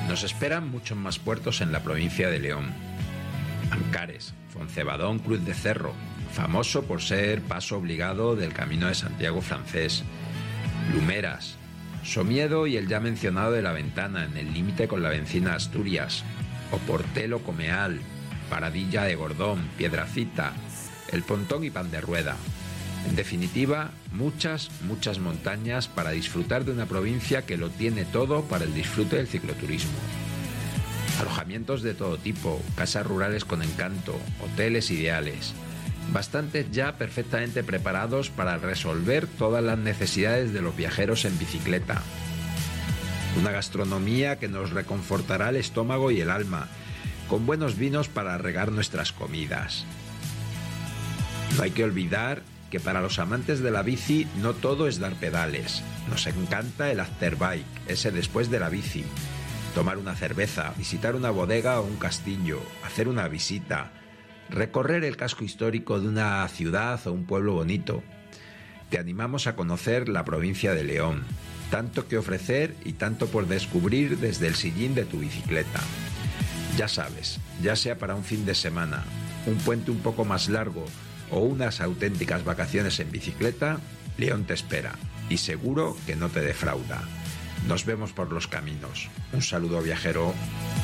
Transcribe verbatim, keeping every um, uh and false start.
Nos esperan muchos más puertos en la provincia de León. Ancares, Foncebadón, Cruz de Cerro, famoso por ser paso obligado del Camino de Santiago francés. Lumeras, Somiedo y el ya mencionado de La Ventana, en el límite con la vecina Asturias. Oportel, Comeal, Paradilla de Gordón, Piedracita, El Pontón y Pan de Rueda. En definitiva, muchas, muchas montañas para disfrutar de una provincia que lo tiene todo para el disfrute del cicloturismo. Alojamientos de todo tipo, casas rurales con encanto, hoteles ideales. Bastantes ya perfectamente preparados para resolver todas las necesidades de los viajeros en bicicleta. Una gastronomía que nos reconfortará el estómago y el alma, con buenos vinos para regar nuestras comidas. No hay que olvidar que para los amantes de la bici no todo es dar pedales. Nos encanta el afterbike, ese después de la bici. Tomar una cerveza, visitar una bodega o un castillo, hacer una visita, recorrer el casco histórico de una ciudad o un pueblo bonito. Te animamos a conocer la provincia de León, tanto que ofrecer y tanto por descubrir desde el sillín de tu bicicleta. Ya sabes, ya sea para un fin de semana, un puente un poco más largo o unas auténticas vacaciones en bicicleta, León te espera y seguro que no te defrauda. Nos vemos por los caminos. Un saludo, viajero.